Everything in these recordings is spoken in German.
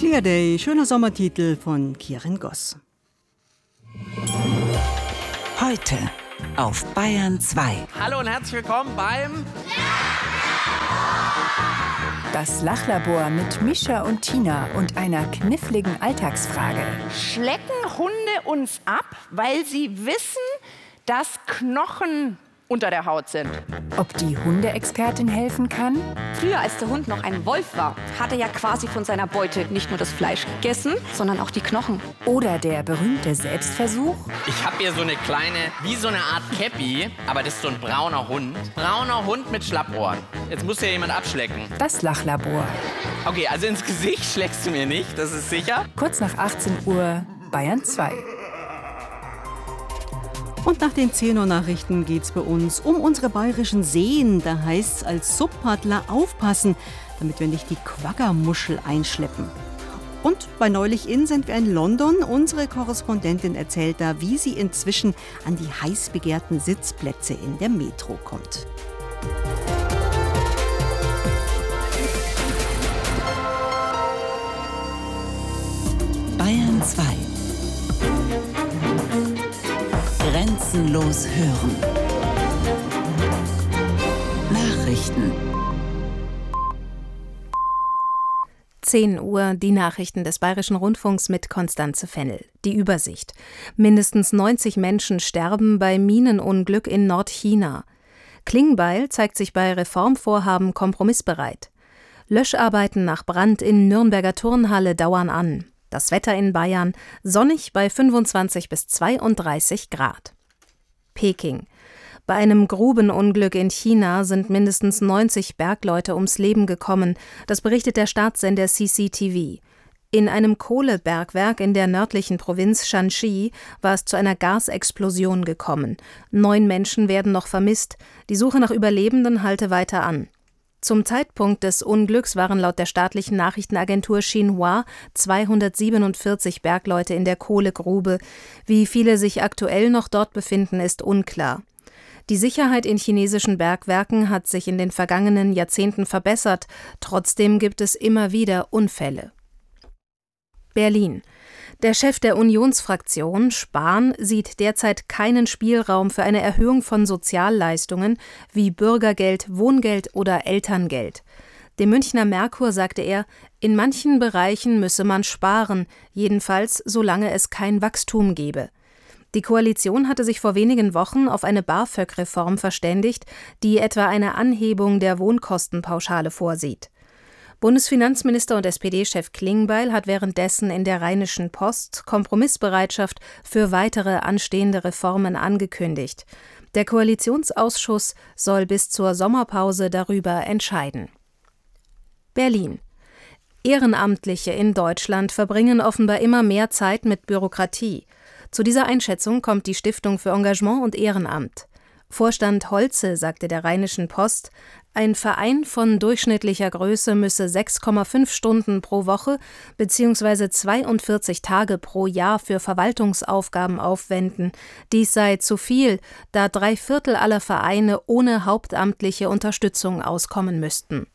Clear Day, schöner Sommertitel von Kirin Goss. Heute auf Bayern 2. Hallo und herzlich willkommen beim Das Lachlabor mit Mischa und Tina und einer kniffligen Alltagsfrage. Schlecken Hunde uns ab, weil sie wissen, dass Knochen unter der Haut sind? Ob die Hundeexpertin helfen kann? Früher, als der Hund noch ein Wolf war, hat er ja quasi von seiner Beute nicht nur das Fleisch gegessen, sondern auch die Knochen. Oder der berühmte Selbstversuch? Ich habe hier so eine kleine, wie so eine Art Käppi, aber das ist so ein brauner Hund. Brauner Hund mit Schlappohren. Jetzt muss ja jemand abschlecken. Das Lachlabor. Okay, also ins Gesicht schlägst du mir nicht, das ist sicher. Kurz nach 18 Uhr, Bayern 2. Und nach den 10 Uhr Nachrichten geht's bei uns um unsere bayerischen Seen. Da heißt es als Subpaddler aufpassen, damit wir nicht die Quaggermuschel einschleppen. Und bei Neulich in sind wir in London. Unsere Korrespondentin erzählt da, wie sie inzwischen an die heiß begehrten Sitzplätze in der Metro kommt. Bayern 2. Grenzenlos hören. Nachrichten. 10 Uhr, die Nachrichten des Bayerischen Rundfunks mit Konstanze Fennel. Die Übersicht. Mindestens 90 Menschen sterben bei Minenunglück in Nordchina. Klingbeil zeigt sich bei Reformvorhaben kompromissbereit. Löscharbeiten nach Brand in Nürnberger Turnhalle dauern an. Das Wetter in Bayern, sonnig bei 25 bis 32 Grad. Peking. Bei einem Grubenunglück in China sind mindestens 90 Bergleute ums Leben gekommen. Das berichtet der Staatssender CCTV. In einem Kohlebergwerk in der nördlichen Provinz Shanxi war es zu einer Gasexplosion gekommen. 9 Menschen werden noch vermisst. Die Suche nach Überlebenden halte weiter an. Zum Zeitpunkt des Unglücks waren laut der staatlichen Nachrichtenagentur Xinhua 247 Bergleute in der Kohlegrube. Wie viele sich aktuell noch dort befinden, ist unklar. Die Sicherheit in chinesischen Bergwerken hat sich in den vergangenen Jahrzehnten verbessert. Trotzdem gibt es immer wieder Unfälle. Berlin. Der Chef der Unionsfraktion, Spahn, sieht derzeit keinen Spielraum für eine Erhöhung von Sozialleistungen wie Bürgergeld, Wohngeld oder Elterngeld. Dem Münchner Merkur sagte er, in manchen Bereichen müsse man sparen, jedenfalls solange es kein Wachstum gebe. Die Koalition hatte sich vor wenigen Wochen auf eine BAföG-Reform verständigt, die etwa eine Anhebung der Wohnkostenpauschale vorsieht. Bundesfinanzminister und SPD-Chef Klingbeil hat währenddessen in der Rheinischen Post Kompromissbereitschaft für weitere anstehende Reformen angekündigt. Der Koalitionsausschuss soll bis zur Sommerpause darüber entscheiden. Berlin. Ehrenamtliche in Deutschland verbringen offenbar immer mehr Zeit mit Bürokratie. Zu dieser Einschätzung kommt die Stiftung für Engagement und Ehrenamt. Vorstand Holze sagte der Rheinischen Post, ein Verein von durchschnittlicher Größe müsse 6,5 Stunden pro Woche bzw. 42 Tage pro Jahr für Verwaltungsaufgaben aufwenden. Dies sei zu viel, da 3/4 aller Vereine ohne hauptamtliche Unterstützung auskommen müssten.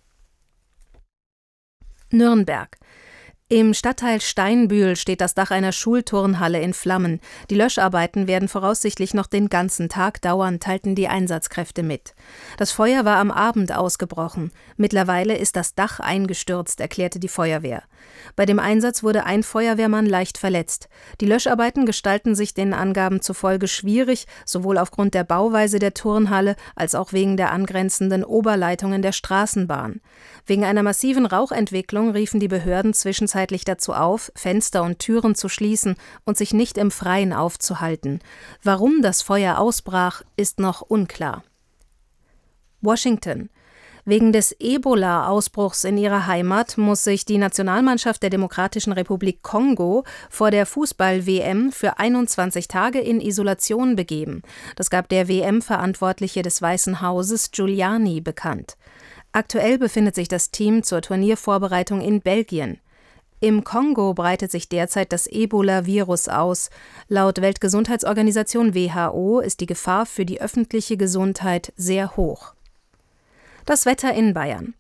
Nürnberg. Im Stadtteil Steinbühl steht das Dach einer Schulturnhalle in Flammen. Die Löscharbeiten werden voraussichtlich noch den ganzen Tag dauern, teilten die Einsatzkräfte mit. Das Feuer war am Abend ausgebrochen. Mittlerweile ist das Dach eingestürzt, erklärte die Feuerwehr. Bei dem Einsatz wurde ein Feuerwehrmann leicht verletzt. Die Löscharbeiten gestalten sich den Angaben zufolge schwierig, sowohl aufgrund der Bauweise der Turnhalle als auch wegen der angrenzenden Oberleitungen der Straßenbahn. Wegen einer massiven Rauchentwicklung riefen die Behörden zwischenzeitlich dazu auf, Fenster und Türen zu schließen und sich nicht im Freien aufzuhalten. Warum das Feuer ausbrach, ist noch unklar. Washington. Wegen des Ebola-Ausbruchs in ihrer Heimat muss sich die Nationalmannschaft der Demokratischen Republik Kongo vor der Fußball-WM für 21 Tage in Isolation begeben. Das gab der WM-Verantwortliche des Weißen Hauses Giuliani bekannt. Aktuell befindet sich das Team zur Turniervorbereitung in Belgien. Im Kongo breitet sich derzeit das Ebola-Virus aus. Laut Weltgesundheitsorganisation WHO ist die Gefahr für die öffentliche Gesundheit sehr hoch. Das Wetter in Bayern.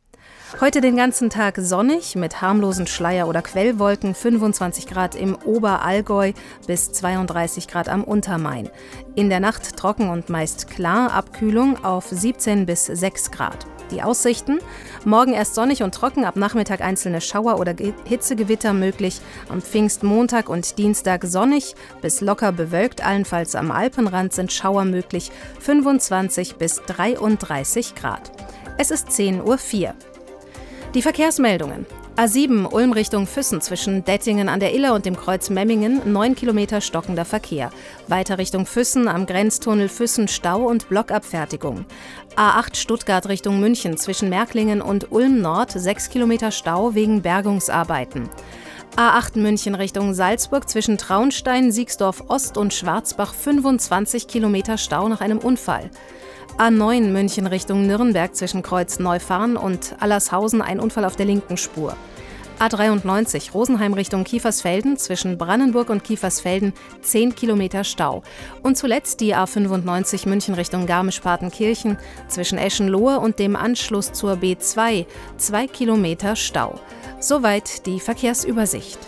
Heute den ganzen Tag sonnig mit harmlosen Schleier- oder Quellwolken, 25 Grad im Oberallgäu bis 32 Grad am Untermain. In der Nacht trocken und meist klar, Abkühlung auf 17 bis 6 Grad. Die Aussichten: Morgen erst sonnig und trocken, ab Nachmittag einzelne Schauer oder Hitzegewitter möglich. Am Pfingstmontag und Dienstag sonnig bis locker bewölkt, allenfalls am Alpenrand sind Schauer möglich, 25 bis 33 Grad. Es ist 10:04 Uhr. Die Verkehrsmeldungen. A7 Ulm Richtung Füssen zwischen Dettingen an der Iller und dem Kreuz Memmingen, 9 Kilometer stockender Verkehr. Weiter Richtung Füssen am Grenztunnel Füssen Stau und Blockabfertigung. A8 Stuttgart Richtung München zwischen Märklingen und Ulm Nord, 6 Kilometer Stau wegen Bergungsarbeiten. A8 München Richtung Salzburg zwischen Traunstein, Siegsdorf Ost und Schwarzbach, 25 Kilometer Stau nach einem Unfall. A9 München Richtung Nürnberg zwischen Kreuz Neufahrn und Allershausen, ein Unfall auf der linken Spur. A93 Rosenheim Richtung Kiefersfelden zwischen Brandenburg und Kiefersfelden, 10 Kilometer Stau. Und zuletzt die A95 München Richtung Garmisch-Partenkirchen zwischen Eschenlohe und dem Anschluss zur B2, 2 Kilometer Stau. Soweit die Verkehrsübersicht.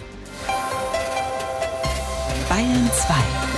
Bayern 2.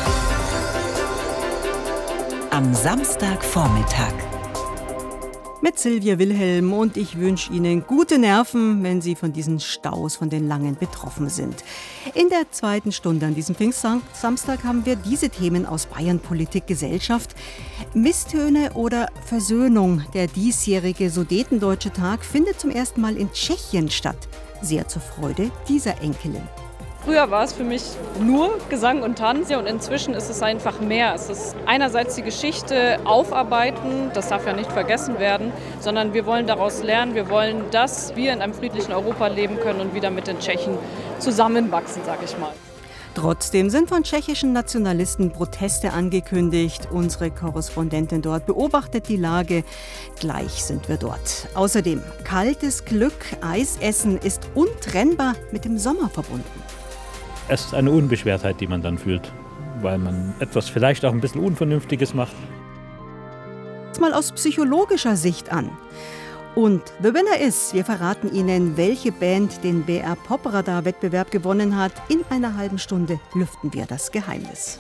Am Samstagvormittag. Mit Silvia Wilhelm, und ich wünsche Ihnen gute Nerven, wenn Sie von diesen Staus, von den langen betroffen sind. In der zweiten Stunde an diesem Pfingstsamstag haben wir diese Themen aus Bayern, Politik, Gesellschaft. Misstöne oder Versöhnung. Der diesjährige Sudetendeutsche Tag findet zum ersten Mal in Tschechien statt. Sehr zur Freude dieser Enkelin. Früher war es für mich nur Gesang und Tanz und inzwischen ist es einfach mehr. Es ist einerseits die Geschichte aufarbeiten, das darf ja nicht vergessen werden, sondern wir wollen daraus lernen, wir wollen, dass wir in einem friedlichen Europa leben können und wieder mit den Tschechen zusammenwachsen, sag ich mal. Trotzdem sind von tschechischen Nationalisten Proteste angekündigt. Unsere Korrespondentin dort beobachtet die Lage. Gleich sind wir dort. Außerdem, kaltes Glück, Eisessen ist untrennbar mit dem Sommer verbunden. Es ist eine Unbeschwertheit, die man dann fühlt, weil man etwas vielleicht auch ein bisschen Unvernünftiges macht. Mal aus psychologischer Sicht an. Und The Winner ist, wir verraten Ihnen, welche Band den BR Popradar-Wettbewerb gewonnen hat. In einer halben Stunde lüften wir das Geheimnis.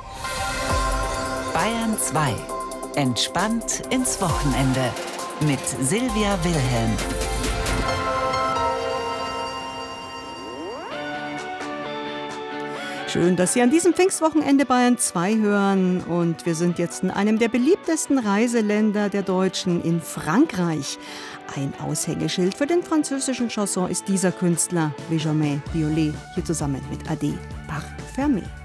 Bayern 2. Entspannt ins Wochenende mit Silvia Wilhelm. Schön, dass Sie an diesem Pfingstwochenende Bayern 2 hören. Und wir sind jetzt in einem der beliebtesten Reiseländer der Deutschen, in Frankreich. Ein Aushängeschild für den französischen Chanson ist dieser Künstler, Benjamin Biolay, hier zusammen mit Ade Parfumé.